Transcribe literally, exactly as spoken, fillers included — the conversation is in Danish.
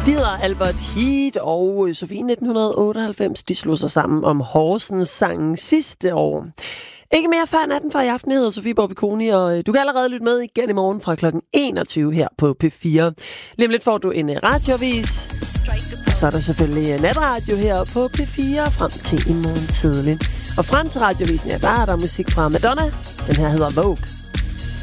De hedder Albert Heat og Sofie nitten otteoghalvfems. De slog sig sammen om Horsens sangen sidste år. Ikke mere før natten fra i aften. Jeg hedder Sofie Borbiconi, og du kan allerede lytte med igen i morgen fra klokken enogtyve her på P fire. Lige om lidt får du en radioavis. Så er der selvfølgelig natradio her på P fire frem til i morgen tidlig. Og frem til radiovisen, ja, der er der musik fra Madonna. Den her hedder Vogue.